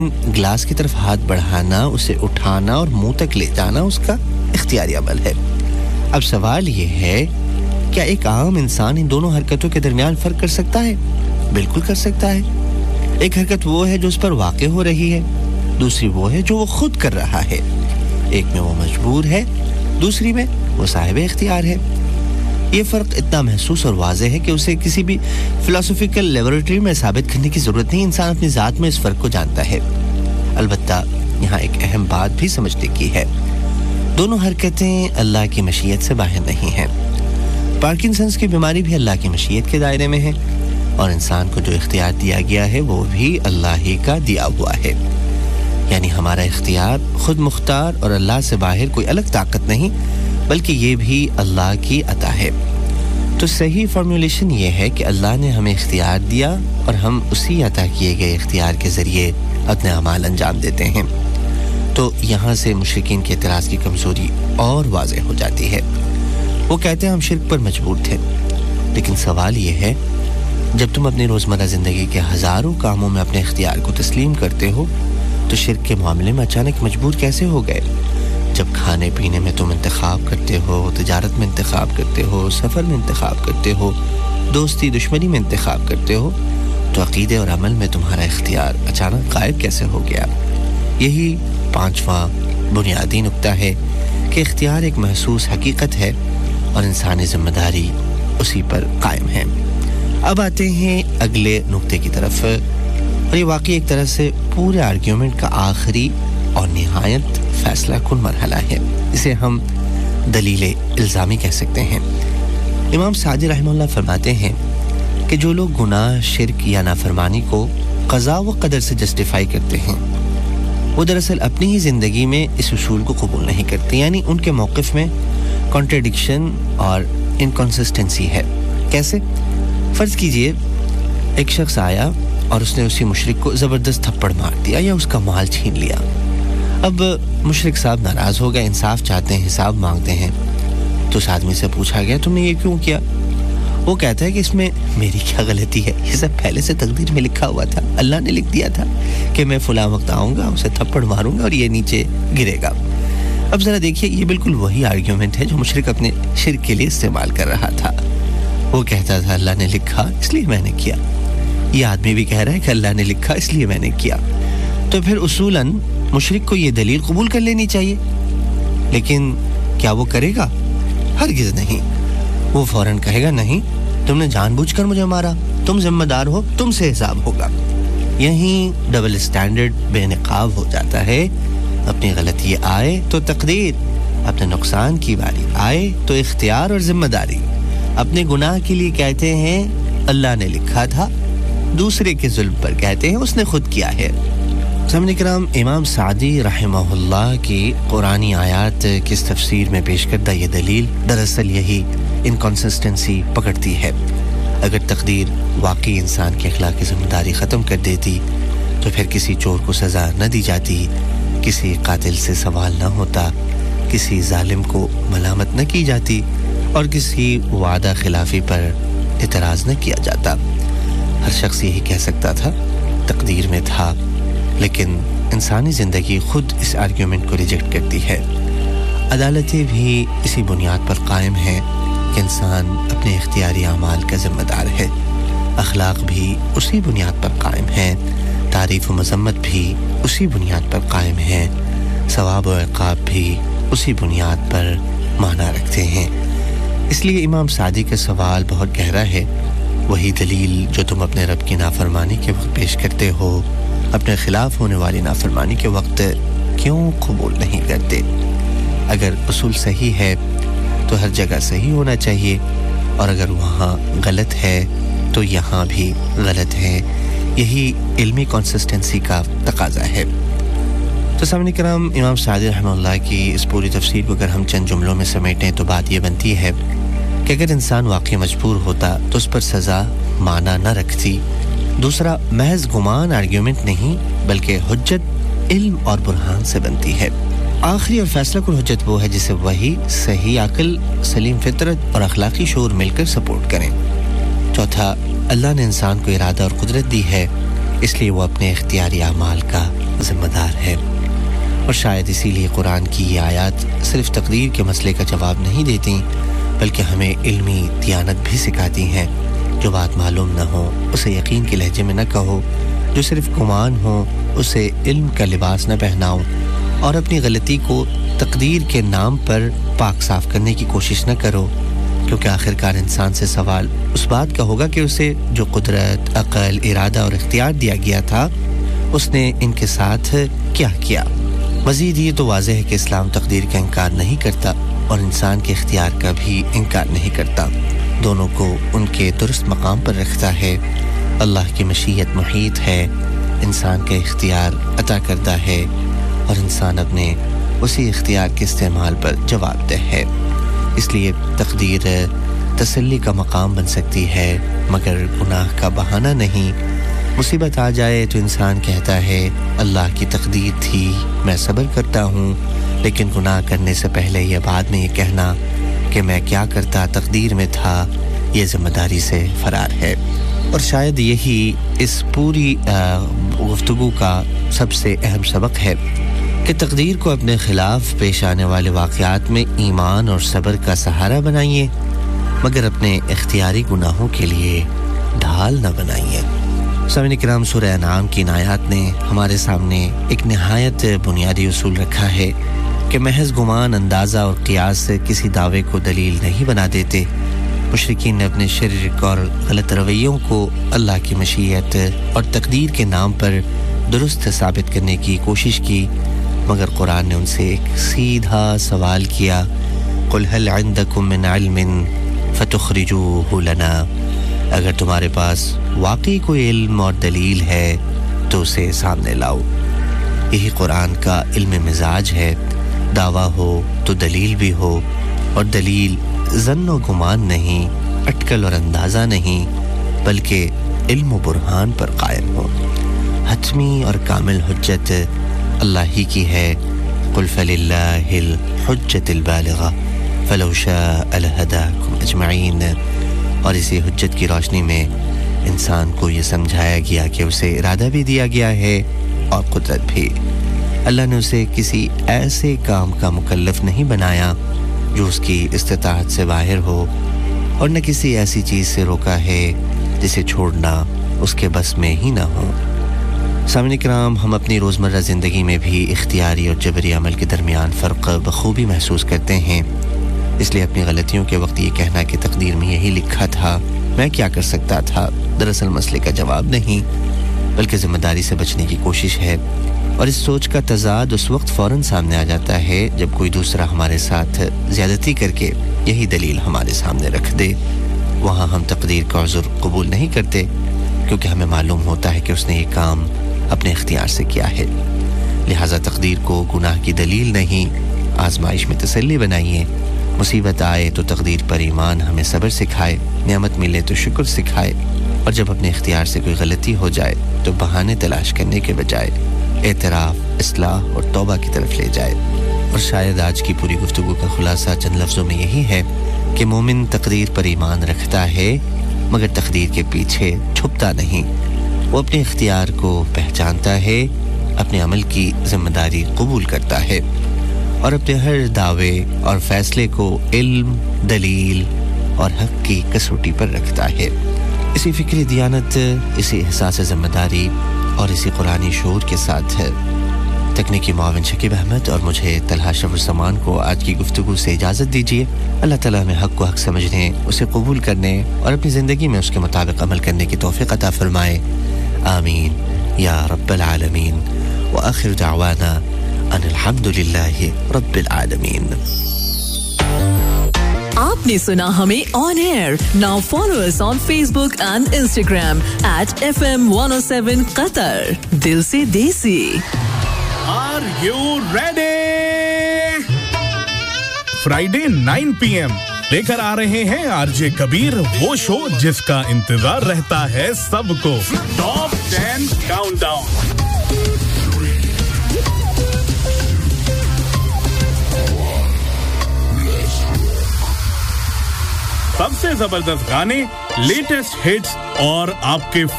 Glass की तरफ हाथ बढ़ाना, उसे उठाना और मुंह तक ले जाना उसका इख्तियारी अमल है। अब सवाल ये है, क्या एक आम इंसान इन दोनों हरकतों के दरमियान फर्क कर सकता है? बिल्कुल कर सकता है। एक हरकत वो है जो उस पर वाक़े हो रही है, दूसरी वो है जो वो खुद कर रहा है। एक में वो मजबूर है, दूसरी में वो साहिब इख्तियार है। ये फ़र्क इतना महसूस और वाज़े है कि उसे किसी भी फिलोसॉफिकल लेबोरेटरी में साबित करने की ज़रूरत नहीं। इंसान अपनी ज़ात में इस फ़र्क को जानता है। अलबत्ता यहाँ एक अहम बात भी समझने की है, दोनों हरकतें अल्लाह की मशीयत से बाहर नहीं हैं। पार्किंसंस की बीमारी भी अल्लाह की मशीयत के दायरे में है और इंसान को जो इख्तियार दिया गया है वो भी अल्लाह ही का दिया हुआ है। यानी हमारा इख्तियार खुद मुख्तार और अल्लाह से बाहर कोई अलग ताकत नहीं, बल्कि ये भी अल्लाह की अता है। तो सही फॉर्मूलेशन ये है कि अल्लाह ने हमें इख्तियार दिया और हम उसी अता किए गए इख्तियार के ज़रिए अपने अमाल अंजाम देते हैं। तो यहाँ से मुशरिकीन के एतराज़ की कमज़ोरी और वाज़ेह हो जाती है। वो कहते हैं हम शिर्क पर मजबूर थे, लेकिन सवाल ये है, जब तुम अपनी रोज़मर्रा ज़िंदगी के हज़ारों कामों में अपने इख्तियार को तस्लीम करते हो तो शिर्क के मामले में अचानक मजबूर कैसे हो गए? जब खाने पीने में तुम इंतखाब करते हो, तिजारत में इंतखाब करते हो, सफ़र में इंतखाब करते हो, दोस्ती दुश्मनी में इंतखाब करते हो, तो अक़ीदे और अमल में तुम्हारा इख्तियार अचानक गायब कैसे हो गया? यही पांचवा बुनियादी नुक्ता है कि इख्तियार एक महसूस हकीकत है और इंसानी ज़िम्मेदारी उसी पर कायम है। अब आते हैं अगले नुक्ते की तरफ, और ये वाकई एक तरह से पूरे आर्ग्यूमेंट का आखिरी और निहायत फैसला कुन मरहला है। इसे हम दलील इल्ज़ामी कह सकते हैं। इमाम सादी रहमतुल्लाह फरमाते हैं कि जो लोग गुनाह, शिर्क या नाफरमानी को क़ज़ा व क़दर से जस्टिफाई करते हैं, वो दरअसल अपनी ही ज़िंदगी में इस उसूल को कबूल नहीं करते। यानी उनके मौक़िफ़ में कॉन्ट्रडिक्शन और इनकन्सिस्टेंसी है। कैसे? फ़र्ज़ कीजिए एक शख्स आया और उसने उसी मुशरिक को ज़बरदस्त थप्पड़ मार दिया या उसका माल छीन लिया। अब मुशरिक साहब नाराज़ हो गए, इंसाफ चाहते हैं, हिसाब मांगते हैं। तो उस आदमी से पूछा गया, तुमने ये क्यों किया? वो कहता है कि इसमें मेरी क्या गलती है, ये सब पहले से तकदीर में लिखा हुआ था। अल्लाह ने लिख दिया था कि मैं फुला वक्त आऊँगा, उसे थप्पड़ मारूंगा और ये नीचे गिरेगा। अब ज़रा देखिए, ये बिल्कुल वही आर्ग्यूमेंट है जो मुशरिक अपने शिर्क के लिए इस्तेमाल कर रहा था। वो कहता था अल्लाह ने लिखा इसलिए मैंने किया। ये आदमी भी कह रहा है कि अल्लाह ने लिखा इसलिए मैंने किया। तो फिर उसूलन मुशरिक को ये दलील कबूल कर लेनी चाहिए, लेकिन क्या वो करेगा? हरगिज़ नहीं। वो फौरन कहेगा नहीं, तुमने जानबूझकर मुझे मारा, तुम जिम्मेदार हो, तुमसे हिसाब होगा। यहीं डबल स्टैंडर्ड बेनकाब हो जाता है। अपनी गलती आए तो तकदीर, अपने नुकसान की बारी आए तो इख्तियार और जिम्मेदारी। अपने गुनाह के लिए कहते हैं अल्लाह ने लिखा था, दूसरे के जुल्म पर कहते हैं उसने खुद किया है। सामने किराम, इमाम सादी रहमहुल्लाह की कुरानी आयात की इस तफसीर में पेश करदा ये दलील दरअसल यही इनकन्सिस्टेंसी पकड़ती है। अगर तकदीर वाकई इंसान के अखलाक की जिम्मेदारी ख़त्म कर देती तो फिर किसी चोर को सज़ा न दी जाती, किसी कातिल से सवाल न होता, किसी जालिम को मलामत न की जाती और किसी वादा खिलाफी पर इतराज़ न किया जाता। हर शख्स यही कह सकता था तकदीर में था, लेकिन इंसानी ज़िंदगी खुद इस आर्ग्यूमेंट को रिजेक्ट करती है। अदालतें भी इसी बुनियाद पर कायम हैं कि इंसान अपने इख्तियारी अमाल का ज़िम्मेदार है। अखलाक भी उसी बुनियाद पर कायम हैं, तारीफ़ व मज़म्मत भी उसी बुनियाद पर कायम है, सवाब व इक़ाब भी उसी बुनियाद पर माना रखते हैं। इसलिए इमाम सादी का सवाल बहुत गहरा है। वही दलील जो तुम अपने रब की नाफरमानी के वक्त पेश करते हो, अपने खिलाफ होने वाली नाफरमानी के वक्त क्यों कबूल नहीं करते? अगर उसूल सही है तो हर जगह सही होना चाहिए, और अगर वहाँ गलत है तो यहाँ भी गलत है। यही इल्मी कंसिस्टेंसी का तकाजा है। तो सामने किराम, इमाम सादी रहमतुल्लाह की इस पूरी तफसीर को अगर हम चंद जुमलों में समेटें तो बात ये बनती है कि अगर इंसान वाकई मजबूर होता तो उस पर सज़ा माना न रखती। दूसरा, महज गुमान आर्ग्यूमेंट नहीं बल्कि हुज्जत इल्म और बुरहान से बनती है। आखिरी और फैसला कुल हुज्जत वो है जिसे वही, सही अक्ल, सलीम फितरत और अखलाकी शऊर मिलकर सपोर्ट करें। चौथा, अल्लाह ने इंसान को इरादा और कुदरत दी है, इसलिए वो अपने इख्तियारी अमाल का اور شاید اسی لیے قرآن کی یہ آیات صرف تقدیر کے مسئلے کا جواب نہیں دیتی بلکہ ہمیں علمی دیانت بھی سکھاتی ہیں. جو بات معلوم نہ ہو اسے یقین کے لہجے میں نہ کہو, جو صرف گمان ہو اسے علم کا لباس نہ پہناؤ, اور اپنی غلطی کو تقدیر کے نام پر پاک صاف کرنے کی کوشش نہ کرو, کیونکہ آخرکار انسان سے سوال اس بات کا ہوگا کہ اسے جو قدرت, عقل, ارادہ اور اختیار دیا گیا تھا اس نے ان کے ساتھ کیا کیا. مزید یہ تو واضح ہے کہ اسلام تقدیر کا انکار نہیں کرتا اور انسان کے اختیار کا بھی انکار نہیں کرتا, دونوں کو ان کے درست مقام پر رکھتا ہے. اللہ کی مشیت محیط ہے, انسان کا اختیار عطا کردہ ہے اور انسان اپنے اسی اختیار کے استعمال پر جواب دہ ہے. اس لیے تقدیر تسلی کا مقام بن سکتی ہے مگر گناہ کا بہانہ نہیں. مصیبت آ جائے تو انسان کہتا ہے اللہ کی تقدیر تھی, میں صبر کرتا ہوں, لیکن گناہ کرنے سے پہلے یہ بعد میں یہ کہنا کہ میں کیا کرتا تقدیر میں تھا, یہ ذمہ داری سے فرار ہے. اور شاید یہی اس پوری گفتگو کا سب سے اہم سبق ہے کہ تقدیر کو اپنے خلاف پیش آنے والے واقعات میں ایمان اور صبر کا سہارا بنائیے مگر اپنے اختیاری گناہوں کے لیے ڈھال نہ بنائیے. سامعین کرام, سورہ انعام کی آیات نے ہمارے سامنے ایک نہایت بنیادی اصول رکھا ہے کہ محض گمان, اندازہ اور قیاس سے کسی دعوے کو دلیل نہیں بنا دیتے. مشرکین نے اپنے شرک اور غلط رویوں کو اللہ کی مشیت اور تقدیر کے نام پر درست ثابت کرنے کی کوشش کی, مگر قرآن نے ان سے ایک سیدھا سوال کیا, قُلْ هَلْ عِنْدَكُم مِّنْ عِلْمٍ فَتُخْرِجُوهُ لَنَا, اگر تمہارے پاس واقعی کوئی علم اور دلیل ہے تو اسے سامنے لاؤ. یہی قرآن کا علم مزاج ہے, دعویٰ ہو تو دلیل بھی ہو, اور دلیل ظن و گمان نہیں, اٹکل اور اندازہ نہیں, بلکہ علم و برہان پر قائم ہو. حتمی اور کامل حجت اللہ ہی کی ہے. قُلْ فَلِلَّهِ الْحُجَّةُ الْبَالِغَةُ فَلَوْ شَاءَ لَهَدَاكُمْ أَجْمَعِينَ. اور اسی حجت کی روشنی میں انسان کو یہ سمجھایا گیا کہ اسے ارادہ بھی دیا گیا ہے اور قدرت بھی. اللہ نے اسے کسی ایسے کام کا مکلف نہیں بنایا جو اس کی استطاعت سے باہر ہو, اور نہ کسی ایسی چیز سے روکا ہے جسے چھوڑنا اس کے بس میں ہی نہ ہو. سامعین کرام, ہم اپنی روزمرہ زندگی میں بھی اختیاری اور جبری عمل کے درمیان فرق بخوبی محسوس کرتے ہیں. اس لیے اپنی غلطیوں کے وقت یہ کہنا کہ تقدیر میں یہی لکھا تھا, میں کیا کر سکتا تھا, دراصل مسئلے کا جواب نہیں بلکہ ذمہ داری سے بچنے کی کوشش ہے. اور اس سوچ کا تضاد اس وقت فوراً سامنے آ جاتا ہے جب کوئی دوسرا ہمارے ساتھ زیادتی کر کے یہی دلیل ہمارے سامنے رکھ دے. وہاں ہم تقدیر کا عذر قبول نہیں کرتے کیونکہ ہمیں معلوم ہوتا ہے کہ اس نے یہ کام اپنے اختیار سے کیا ہے. لہٰذا تقدیر کو گناہ کی دلیل نہیں, آزمائش میں تسلی بنائیے. مصیبت آئے تو تقدیر پر ایمان ہمیں صبر سکھائے, نعمت ملے تو شکر سکھائے, اور جب اپنے اختیار سے کوئی غلطی ہو جائے تو بہانے تلاش کرنے کے بجائے اعتراف, اصلاح اور توبہ کی طرف لے جائے. اور شاید آج کی پوری گفتگو کا خلاصہ چند لفظوں میں یہی ہے کہ مومن تقدیر پر ایمان رکھتا ہے مگر تقدیر کے پیچھے چھپتا نہیں. وہ اپنے اختیار کو پہچانتا ہے, اپنے عمل کی ذمہ داری قبول کرتا ہے, اور اپنے ہر دعوے اور فیصلے کو علم, دلیل اور حق کی کسوٹی پر رکھتا ہے. اسی فکری دیانت, اسی احساس ذمہ داری اور اسی قرآنی شعور کے ساتھ ہے. تکنیکی معاون شکیب احمد اور مجھے طلحہ شرف الزمان کو آج کی گفتگو سے اجازت دیجیے. اللہ تعالیٰ ہمیں حق کو حق سمجھنے, اسے قبول کرنے اور اپنی زندگی میں اس کے مطابق عمل کرنے کی توفیق عطا فرمائے. آمین یا رب العالمین. وآخر دعوانا ان الحمدللہ رب العالمین. آپ نے سنا ہمیں آن year. Now follow us on face book and Instagram @FM107 قطر. دل سے دیسی. Are you ready? Friday 9 PM لے کر آ رہے ہیں RJ کبیر, وہ شو جس کا انتظار رہتا ہے سب کو. Top 10 count down. سب سے زبردست گانے, لیٹسٹ ہٹس اور آپ کے